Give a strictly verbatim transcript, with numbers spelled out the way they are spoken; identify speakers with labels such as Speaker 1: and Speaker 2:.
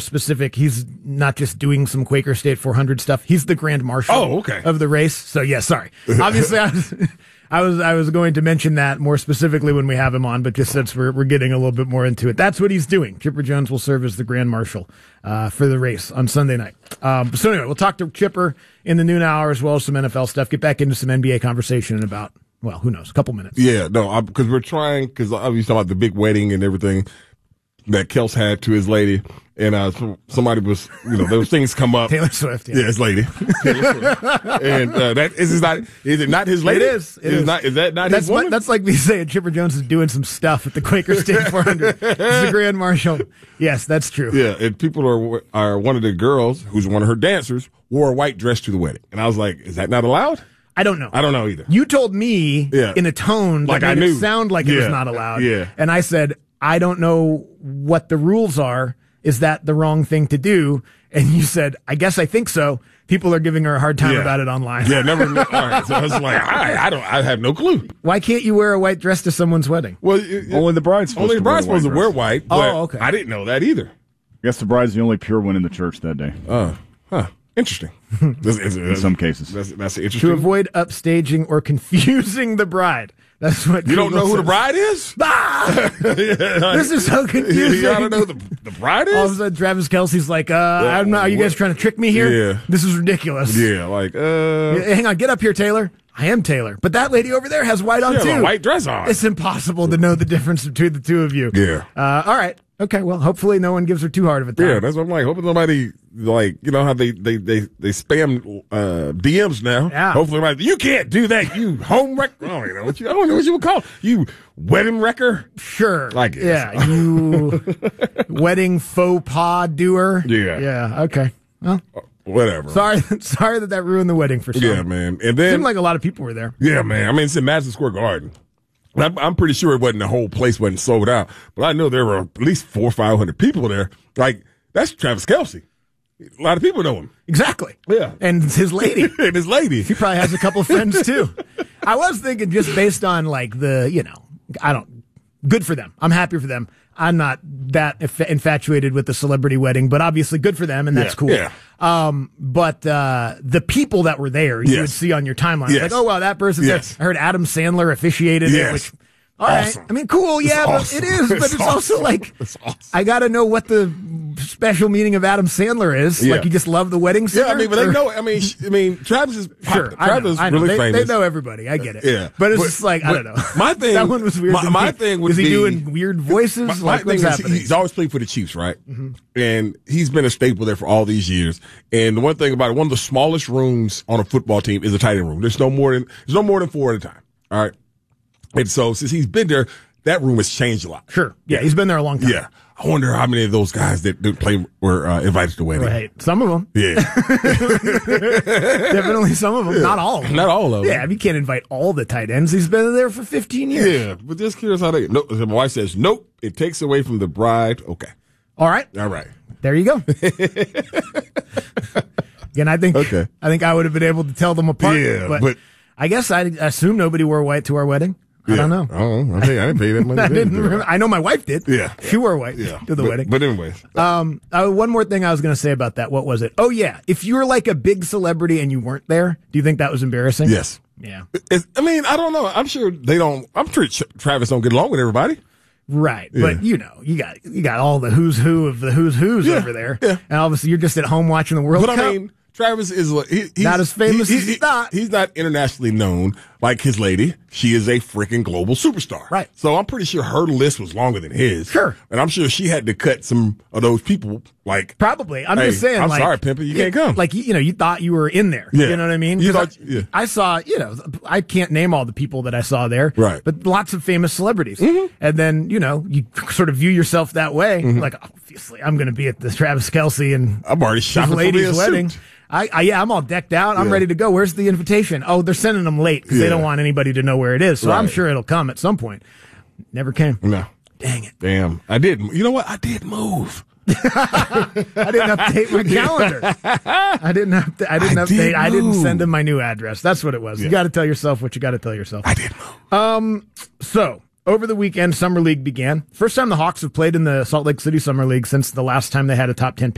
Speaker 1: specific. He's not just doing some Quaker State four hundred stuff. He's the Grand Marshal
Speaker 2: oh, okay.
Speaker 1: of the race. So, yeah, sorry. Obviously, I was, I was I was going to mention that more specifically when we have him on, but just since we're, we're getting a little bit more into it, that's what he's doing. Chipper Jones will serve as the Grand Marshal uh, for the race on Sunday night. Um, so, anyway, we'll talk to Chipper in the noon hour as well as some N F L stuff. Get back into some N B A conversation in about, well, who knows, a couple minutes.
Speaker 2: Yeah, no, because we're trying, because I was talking about the big wedding and everything that Kels had to his lady, and uh, somebody was, you know, those things come up.
Speaker 1: Taylor Swift, yeah.
Speaker 2: Yeah, his lady. Taylor Swift. And uh, that is, is not, is it not his lady?
Speaker 1: It is. It
Speaker 2: is,
Speaker 1: is.
Speaker 2: Not, is that not
Speaker 1: that's
Speaker 2: his woman?
Speaker 1: Like, that's like me saying Chipper Jones is doing some stuff at the Quaker State four hundred. He's the Grand Marshal. Yes, that's true.
Speaker 2: Yeah, and people are, are, one of the girls, who's one of her dancers, wore a white dress to the wedding. And I was like, is that not allowed?
Speaker 1: I don't know.
Speaker 2: I don't know either.
Speaker 1: You told me
Speaker 2: yeah.
Speaker 1: in a tone that
Speaker 2: like
Speaker 1: made
Speaker 2: I knew.
Speaker 1: it sound like it
Speaker 2: yeah.
Speaker 1: was not allowed.
Speaker 2: Yeah.
Speaker 1: And I said, I don't know what the rules are. Is that the wrong thing to do? And you said, I guess I think so. People are giving her a hard time
Speaker 2: yeah.
Speaker 1: about it online.
Speaker 2: Yeah, never. All right. So I was like, I, I don't, I have no clue.
Speaker 1: Why can't you wear a white dress to someone's wedding?
Speaker 2: Well, it,
Speaker 3: only the bride's supposed
Speaker 2: only
Speaker 3: to
Speaker 2: the bride's
Speaker 3: wear
Speaker 2: supposed to wear white.
Speaker 1: Oh,
Speaker 2: but
Speaker 1: okay.
Speaker 2: I didn't know that either.
Speaker 3: I guess the bride's the only pure one in the church that day.
Speaker 2: Oh, uh, huh. Interesting. that's, that's,
Speaker 3: in some cases.
Speaker 2: That's, that's interesting.
Speaker 1: To avoid upstaging or confusing the bride. That's what
Speaker 2: you don't know
Speaker 1: says.
Speaker 2: who the bride is?
Speaker 1: Ah! This is so confusing.
Speaker 2: You don't know who the, the bride is?
Speaker 1: All of a sudden, Travis Kelce's like, uh, I don't know. Are you guys trying to trick me here?
Speaker 2: Yeah.
Speaker 1: This is ridiculous.
Speaker 2: Yeah, like, uh.
Speaker 1: Hang on, get up here, Taylor. I am Taylor. But that lady over there has white on,
Speaker 2: she has
Speaker 1: too.
Speaker 2: a white dress on.
Speaker 1: It's impossible to know the difference between the two of you.
Speaker 2: Yeah.
Speaker 1: Uh, all right. Okay, well, hopefully no one gives her too hard of a time.
Speaker 2: Yeah, that's what I'm like. Hoping nobody, like, you know how they, they, they, they spam uh, D Ms now.
Speaker 1: Yeah.
Speaker 2: Hopefully nobody, you can't do that, you home wreck. I don't know what you, I don't know what you would call it. You wedding wrecker?
Speaker 1: Sure.
Speaker 2: I guess.
Speaker 1: Yeah, you wedding faux pas doer.
Speaker 2: Yeah.
Speaker 1: Yeah, okay. Well,
Speaker 2: whatever.
Speaker 1: Sorry, sorry that that ruined the wedding for some.
Speaker 2: Yeah, man. And then.
Speaker 1: Seemed like a lot of people were there.
Speaker 2: Yeah, man. I mean, it's in Madison Square Garden. I'm, I'm pretty sure it wasn't the whole place wasn't sold out, but I know there were at least four or five hundred people there. Like, that's Travis Kelce. A lot of people know him.
Speaker 1: Exactly.
Speaker 2: Yeah.
Speaker 1: And his lady.
Speaker 2: and his lady.
Speaker 1: He probably has a couple of friends too. I was thinking just based on like the, you know, I don't, good for them. I'm happy for them. I'm not that inf- infatuated with the celebrity wedding, but obviously good for them, and that's
Speaker 2: yeah,
Speaker 1: cool.
Speaker 2: Yeah.
Speaker 1: Um, but uh, the people that were there, you
Speaker 2: yes.
Speaker 1: would see on your timeline,
Speaker 2: yes.
Speaker 1: like, oh, wow, that person's
Speaker 2: yes.
Speaker 1: there. I heard Adam Sandler officiated
Speaker 2: yes.
Speaker 1: it, which, all awesome. right. I mean, cool, yeah, but
Speaker 2: awesome.
Speaker 1: it is, but it's,
Speaker 2: it's
Speaker 1: also
Speaker 2: awesome.
Speaker 1: like,
Speaker 2: awesome.
Speaker 1: I got to know what the special meaning of Adam Sandler is.
Speaker 2: Yeah.
Speaker 1: Like, you just love the wedding singer?
Speaker 2: Yeah, I mean, but or? they know, I mean, I mean, Travis is,
Speaker 1: sure,
Speaker 2: Travis
Speaker 1: I know, I know.
Speaker 2: really
Speaker 1: they,
Speaker 2: famous.
Speaker 1: They know everybody. I get it.
Speaker 2: Yeah.
Speaker 1: But it's
Speaker 2: but,
Speaker 1: just like, I don't know.
Speaker 2: My thing,
Speaker 1: that one was weird.
Speaker 2: My, my thing would
Speaker 1: is he
Speaker 2: be,
Speaker 1: doing weird voices?
Speaker 2: My,
Speaker 1: like,
Speaker 2: my
Speaker 1: what's
Speaker 2: thing is,
Speaker 1: happening?
Speaker 2: he's always played for the Chiefs, right?
Speaker 1: Mm-hmm.
Speaker 2: And he's been a staple there for all these years. And the one thing about it, one of the smallest rooms on a football team is a tight end room. There's no more than, there's no more than four at a time. All right. And so since he's been there, that room has changed a lot.
Speaker 1: Sure. Yeah, he's been there a long time.
Speaker 2: Yeah. I wonder how many of those guys that, that play were uh, invited to the wedding.
Speaker 1: Right. Some of them.
Speaker 2: Yeah.
Speaker 1: Definitely some of them. Yeah. Not all of them.
Speaker 2: Not all of them.
Speaker 1: Yeah, you can't invite all the tight ends. He's been there for fifteen years.
Speaker 2: Yeah, but just curious how they. No, my wife says, nope, it takes away from the bride. Okay.
Speaker 1: All right.
Speaker 2: All right.
Speaker 1: There you go. Again, I think,
Speaker 2: okay.
Speaker 1: I think I would have been able to tell them apart.
Speaker 2: Yeah,
Speaker 1: but,
Speaker 2: but
Speaker 1: I guess I assume nobody wore white to our wedding. I
Speaker 2: yeah.
Speaker 1: don't know.
Speaker 2: I don't know. I, think I didn't pay that money.
Speaker 1: I didn't. Remember. I know my wife did.
Speaker 2: Yeah,
Speaker 1: she wore white
Speaker 2: yeah.
Speaker 1: to the
Speaker 2: but,
Speaker 1: wedding.
Speaker 2: But anyways,
Speaker 1: um, uh, one more thing I was going to say about that. What was it? Oh yeah, if you were like a big celebrity and you weren't there, do you think that was embarrassing?
Speaker 2: Yes.
Speaker 1: Yeah.
Speaker 2: It's, I mean, I don't know. I'm sure they don't. I'm sure Travis don't get along with everybody.
Speaker 1: Right,
Speaker 2: yeah.
Speaker 1: but you know, you got you got all the who's who of the who's who's
Speaker 2: yeah.
Speaker 1: over there,
Speaker 2: yeah.
Speaker 1: and obviously you're just at home watching the World
Speaker 2: but
Speaker 1: Cup.
Speaker 2: I mean, Travis is he, he's,
Speaker 1: not as famous
Speaker 2: he,
Speaker 1: as
Speaker 2: he,
Speaker 1: he's not.
Speaker 2: He's not internationally known like his lady. She is a freaking global superstar.
Speaker 1: Right.
Speaker 2: So I'm pretty sure her list was longer than his.
Speaker 1: Sure.
Speaker 2: And I'm sure she had to cut some of those people. Like
Speaker 1: probably. I'm
Speaker 2: hey,
Speaker 1: just saying.
Speaker 2: I'm
Speaker 1: like,
Speaker 2: sorry, Pimpin', you can't come.
Speaker 1: Like you know, you thought you were in there.
Speaker 2: Yeah.
Speaker 1: You know what I mean?
Speaker 2: You thought,
Speaker 1: I,
Speaker 2: yeah.
Speaker 1: I saw. You know, I can't name all the people that I saw there.
Speaker 2: Right.
Speaker 1: But lots of famous celebrities.
Speaker 2: Mm-hmm.
Speaker 1: And then you know, you sort of view yourself that way.
Speaker 2: Mm-hmm.
Speaker 1: Like obviously, I'm going to be at the Travis Kelce and
Speaker 2: I'm already shopping
Speaker 1: his lady's
Speaker 2: for me a
Speaker 1: wedding.
Speaker 2: suit.
Speaker 1: I, I yeah, I'm all decked out. I'm
Speaker 2: yeah.
Speaker 1: ready to go. Where's the invitation? Oh, they're sending them late because
Speaker 2: yeah.
Speaker 1: they don't want anybody to know where it is. So
Speaker 2: right.
Speaker 1: I'm sure it'll come at some point. Never came.
Speaker 2: No.
Speaker 1: Dang it.
Speaker 2: Damn. I did. You know what? I did move.
Speaker 1: I didn't update my calendar. I didn't. Up- I didn't
Speaker 2: I
Speaker 1: update.
Speaker 2: did
Speaker 1: I didn't
Speaker 2: move.
Speaker 1: send him my new address. That's what it was.
Speaker 2: Yeah.
Speaker 1: You got to tell yourself what you got to tell yourself.
Speaker 2: I did move.
Speaker 1: Um. So over the weekend, Summer League began. First time the Hawks have played in the Salt Lake City Summer League since the last time they had a top ten pick.